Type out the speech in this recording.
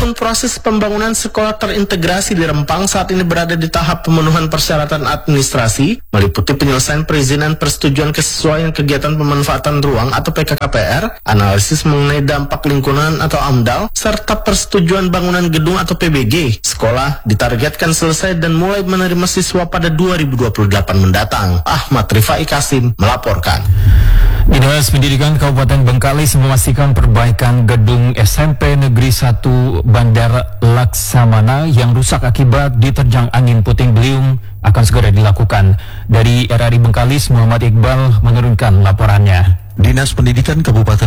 Adapun proses pembangunan sekolah terintegrasi di Rempang saat ini berada di tahap pemenuhan persyaratan administrasi, meliputi penyelesaian perizinan persetujuan kesesuaian kegiatan pemanfaatan ruang atau PKKPR, analisis mengenai dampak lingkungan atau AMDAL, serta persetujuan bangunan gedung atau PBG. Sekolah ditargetkan selesai dan mulai menerima siswa pada 2028 mendatang. Ahmad Rifai Kasim melaporkan. Dinas Pendidikan Kabupaten Bengkalis memastikan perbaikan gedung SMP Negeri 1 Bandar Laksamana yang rusak akibat diterjang angin puting beliung akan segera dilakukan. Dari RRI Bengkalis, Muhammad Iqbal menurunkan laporannya. Dinas Pendidikan Kabupaten